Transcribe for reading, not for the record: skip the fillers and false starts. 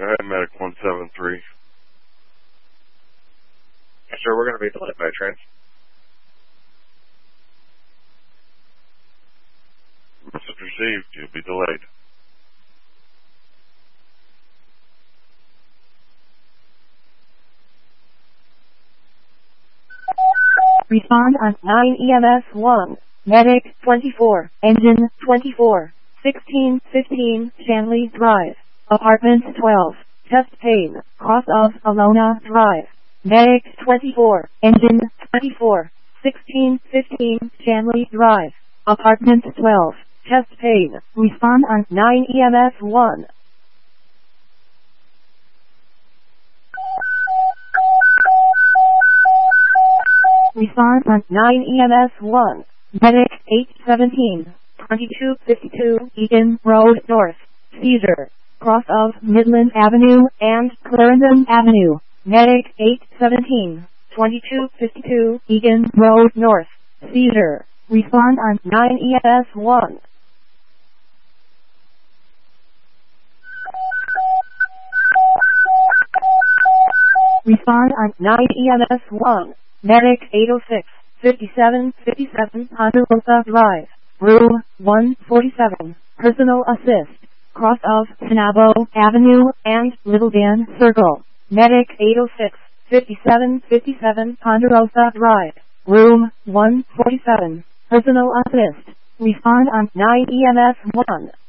ahead, Medic 173. Yes, sir, we're going to be delayed by train. Message received. You'll be delayed. Respond on 9 EMS 1. Medic 24. Engine 24. 1615 Shanley Drive. Apartment 12. Chest pain. Cross of Alona Drive. Medic 24. Engine 24. 1615 Shanley Drive. Apartment 12. Chest pain. Respond on 9 EMS 1. Respond on 9 EMS 1. Medic 817. 2252 Eaton Road North. Seizure. Cross of Midland Avenue and Clarendon Avenue. Medic 817. 2252 Eaton Road North. Seizure. Respond on 9 EMS 1. Respond on 9 EMS 1. Medic 806. 5757 Ponderosa Drive. Room 147. Personal assist. Cross of Tenabo Avenue and Little Dan Circle. Medic 806. 5757 Ponderosa Drive. Room 147. Personal assist. Respond on 9 EMS 1.